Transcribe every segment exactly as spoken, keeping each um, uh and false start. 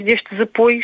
destes apoios.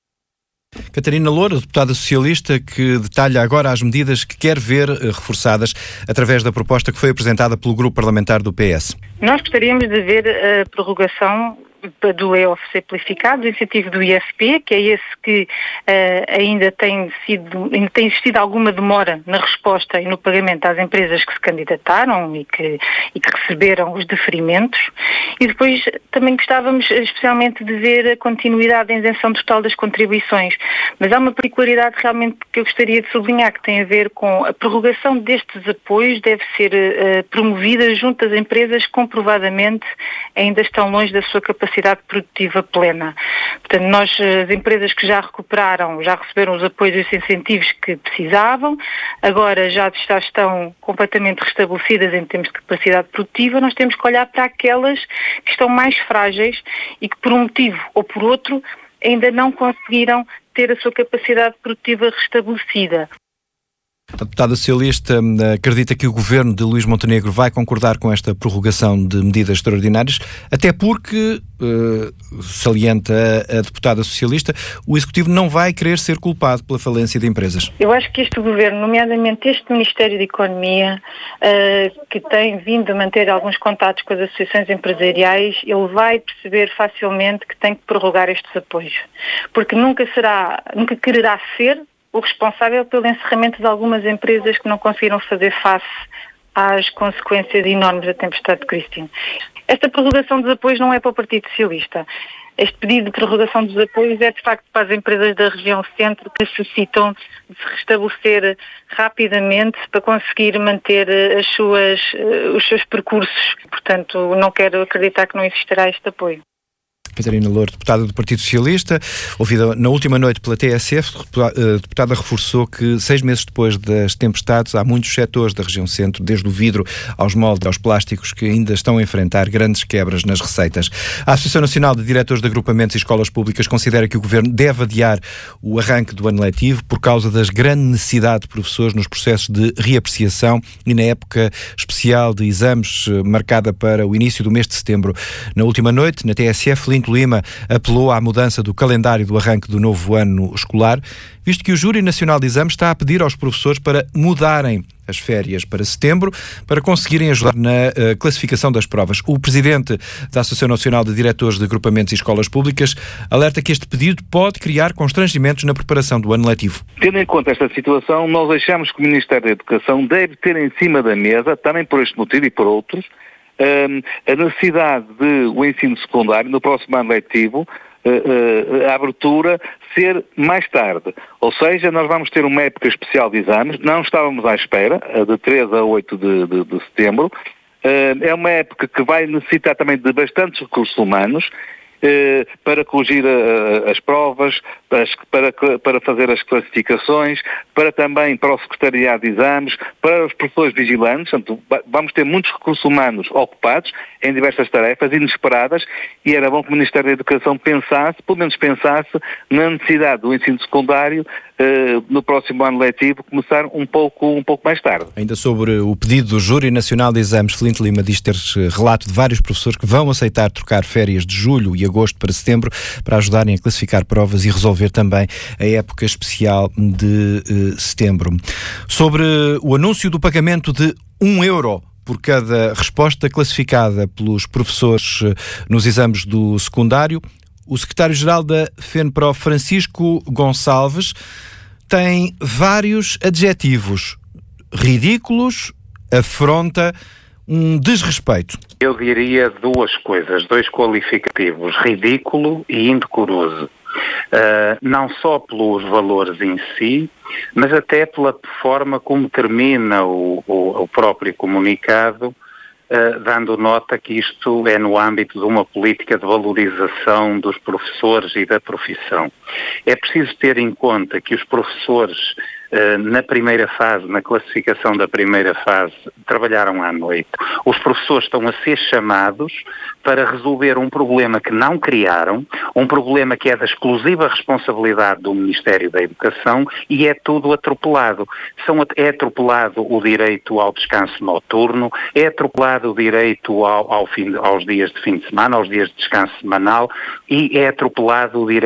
Catarina Loura, deputada socialista, que detalha agora as medidas que quer ver reforçadas através da proposta que foi apresentada pelo grupo parlamentar do P S. Nós gostaríamos de ver a prorrogação do E O F simplificado, do incentivo do I F P, que é esse que uh, ainda tem sido, ainda tem existido alguma demora na resposta e no pagamento às empresas que se candidataram e que, e que receberam os deferimentos. E depois também gostávamos especialmente de ver a continuidade da isenção total das contribuições. Mas há uma particularidade realmente que eu gostaria de sublinhar, que tem a ver com a prorrogação destes apoios deve ser uh, promovida junto às empresas que comprovadamente ainda estão longe da sua capacidade capacidade produtiva plena. Portanto, nós, as empresas que já recuperaram, já receberam os apoios e os incentivos que precisavam, agora já, já estão completamente restabelecidas em termos de capacidade produtiva, nós temos que olhar para aquelas que estão mais frágeis e que por um motivo ou por outro ainda não conseguiram ter a sua capacidade produtiva restabelecida. A deputada socialista acredita que o governo de Luís Montenegro vai concordar com esta prorrogação de medidas extraordinárias, até porque, uh, salienta a, a deputada socialista, o Executivo não vai querer ser culpado pela falência de empresas. Eu acho que este governo, nomeadamente este Ministério da Economia, uh, que tem vindo a manter alguns contatos com as associações empresariais, ele vai perceber facilmente que tem que prorrogar estes apoios, porque nunca será, nunca quererá ser o responsável pelo encerramento de algumas empresas que não conseguiram fazer face às consequências enormes da tempestade de Christine. Esta prorrogação dos apoios não é para o Partido Socialista. Este pedido de prorrogação dos apoios é, de facto, para as empresas da região centro que necessitam de se restabelecer rapidamente para conseguir manter as suas, os seus percursos. Portanto, não quero acreditar que não existirá este apoio. Catarina Loura, deputada do Partido Socialista, ouvida na última noite pela T S F, a deputada reforçou que seis meses depois das tempestades há muitos setores da região centro, desde o vidro aos moldes, aos plásticos, que ainda estão a enfrentar grandes quebras nas receitas. A Associação Nacional de Diretores de Agrupamentos e Escolas Públicas considera que o Governo deve adiar o arranque do ano letivo por causa das grande necessidade de professores nos processos de reapreciação e na época especial de exames marcada para o início do mês de setembro. Na última noite, na T S F, Linto Lima apelou à mudança do calendário do arranque do novo ano escolar, visto que o Júri Nacional de Exames está a pedir aos professores para mudarem as férias para setembro, para conseguirem ajudar na uh, classificação das provas. O presidente da Associação Nacional de Diretores de Agrupamentos e Escolas Públicas alerta que este pedido pode criar constrangimentos na preparação do ano letivo. Tendo em conta esta situação, nós achamos que o Ministério da Educação deve ter em cima da mesa, também por este motivo e por outros, Um, a necessidade de o ensino secundário, no próximo ano letivo, uh, uh, a abertura ser mais tarde. Ou seja, nós vamos ter uma época especial de exames, não estávamos à espera, de três a oito de, de, de setembro. Uh, é uma época que vai necessitar também de bastantes recursos humanos, Eh, para corrigir uh, as provas, para, para fazer as classificações, para também para o Secretariado de Exames, para os professores vigilantes. Portanto, vamos ter muitos recursos humanos ocupados em diversas tarefas inesperadas e era bom que o Ministério da Educação pensasse, pelo menos pensasse, na necessidade do ensino secundário uh, no próximo ano letivo começar um pouco, um pouco mais tarde. Ainda sobre o pedido do Júri Nacional de Exames, Linto Lima diz ter relato de vários professores que vão aceitar trocar férias de julho e agosto para setembro para ajudarem a classificar provas e resolver também a época especial de uh, setembro. Sobre o anúncio do pagamento de um euro por cada resposta classificada pelos professores uh, nos exames do secundário, o secretário-geral da FENPRO, Francisco Gonçalves, tem vários adjetivos: ridículos, afronta, um desrespeito. Eu diria duas coisas, dois qualificativos: ridículo e indecoroso. Uh, não só pelos valores em si, mas até pela forma como termina o, o, o próprio comunicado, uh, dando nota que isto é no âmbito de uma política de valorização dos professores e da profissão. É preciso ter em conta que os professores, Uh, na primeira fase, na classificação da primeira fase, trabalharam à noite. Os professores estão a ser chamados para resolver um problema que não criaram, um problema que é da exclusiva responsabilidade do Ministério da Educação e é tudo atropelado. São, é atropelado o direito ao descanso noturno, é atropelado o direito ao, ao fim, aos dias de fim de semana, aos dias de descanso semanal e é atropelado o direito